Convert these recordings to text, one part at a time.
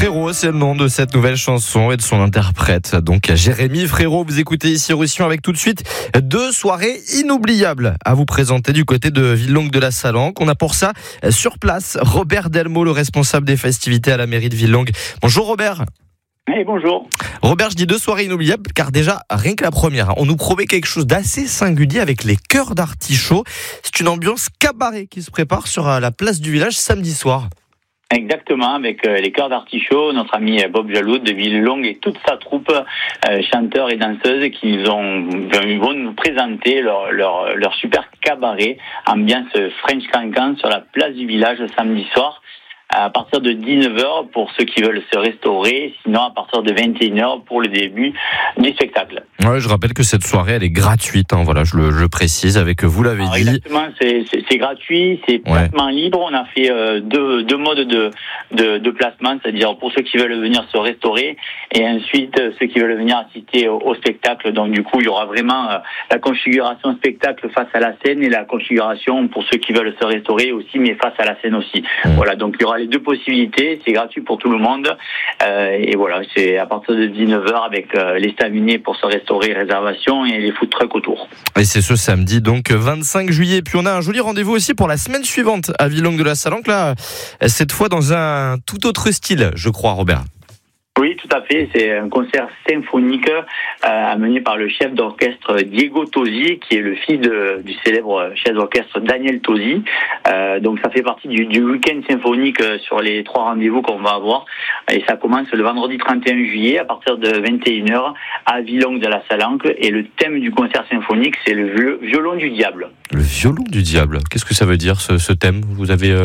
Frérot, c'est le nom de cette nouvelle chanson et de son interprète. Donc Jérémy Frérot, vous écoutez ici Roussillon avec tout de suite 2 soirées inoubliables à vous présenter du côté de Villelongue de la Salanque. On a pour ça sur place Robert Delmo, le responsable des festivités à la mairie de Villelongue. Bonjour Robert. Hey, bonjour. Robert, je dis 2 soirées inoubliables car déjà, rien que la première, on nous promet quelque chose d'assez singulier avec les chœurs d'artichaut. C'est une ambiance cabaret qui se prépare sur la place du village samedi soir. Exactement, avec les chœurs d'artichaut, notre ami Bob Jaloud de Villelongue et toute sa troupe chanteurs et danseuses qui vont nous présenter leur super cabaret, ambiance French Cancan sur la place du village samedi soir. À partir de 19h pour ceux qui veulent se restaurer, sinon à partir de 21h pour le début du spectacle. Ouais, je rappelle que cette soirée elle est gratuite, voilà, je le précise, avec vous l'avez dit. Exactement, c'est gratuit, c'est placement libre. On a fait deux modes de placement, c'est-à-dire pour ceux qui veulent venir se restaurer et ensuite ceux qui veulent venir assister au spectacle. Donc du coup, il y aura vraiment la configuration spectacle face à la scène et la configuration pour ceux qui veulent se restaurer aussi, mais face à la scène aussi. Voilà, donc il y aura les 2 possibilités, c'est gratuit pour tout le monde et voilà, c'est à partir de 19h avec les staminés pour se restaurer, réservation et les food trucks autour. Et c'est ce samedi donc 25 juillet, puis on a un joli rendez-vous aussi pour la semaine suivante à Villelongue de la Salanque, là cette fois dans un tout autre style, je crois Robert. Oui, tout à fait. C'est un concert symphonique amené par le chef d'orchestre Diego Tosi, qui est le fils du célèbre chef d'orchestre Daniel Tosi. Donc ça fait partie du week-end symphonique sur les 3 rendez-vous qu'on va avoir. Et ça commence le vendredi 31 juillet à partir de 21h à Villelongue de la Salanque. Et le thème du concert symphonique, c'est le violon du diable. Le violon du diable, qu'est-ce que ça veut dire ce thème ? Vous avez...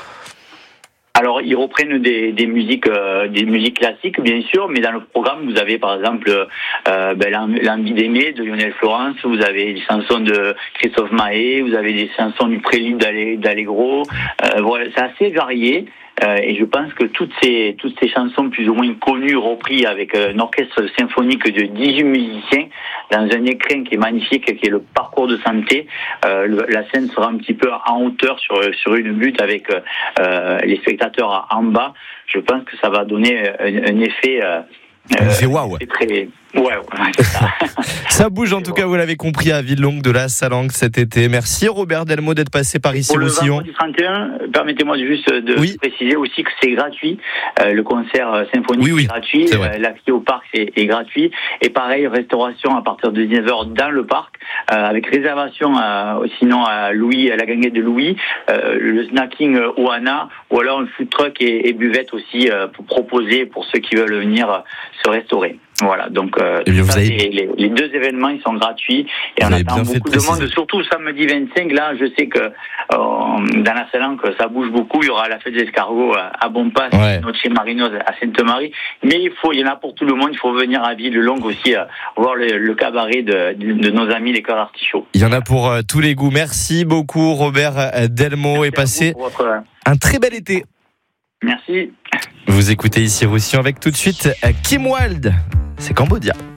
Alors, ils reprennent des musiques classiques, bien sûr, mais dans le programme, vous avez par exemple L'Envie d'aimer de Lionel Florence, vous avez des chansons de Christophe Maé, vous avez des chansons du Prélude d'Allegro. Voilà, c'est assez varié. Et je pense que toutes ces chansons plus ou moins connues, reprises avec un orchestre symphonique de 18 musiciens dans un écrin qui est magnifique, qui est le parcours de santé. La scène sera un petit peu en hauteur sur une butte avec les spectateurs en bas. Je pense que ça va donner un effet. C'est waouh. Ça bouge en tout cas, vous l'avez compris, à Villelongue de la Salanque cet été. Merci Robert Delmo d'être passé par ici. Pour le Roussillon. vendredi 31, permettez-moi juste de préciser aussi que c'est gratuit. Le concert symphonique est gratuit, l'accès au parc est gratuit. Et pareil, restauration à partir de 19h dans le parc, avec réservation sinon à Louis, à la ganguette de Louis, le snacking Oana, ou alors un food truck et buvette aussi pour proposer pour ceux qui veulent venir se restaurer. Voilà, donc les 2 événements ils sont gratuits et on attend beaucoup de monde, surtout samedi 25. Là, je sais que dans la Salanque ça bouge beaucoup. Il y aura la fête des escargots à Bonpas, Noche Marinos à Sainte-Marie, mais il y en a pour tout le monde. Il faut venir à Villelongue aussi voir le cabaret de nos amis les chœurs d'artichaut. Il y en a pour tous les goûts. Merci beaucoup Robert Delmo et passez un très bel été. Merci. Vous écoutez ici Roussillon avec tout de suite Kim Wilde. C'est Cambodia.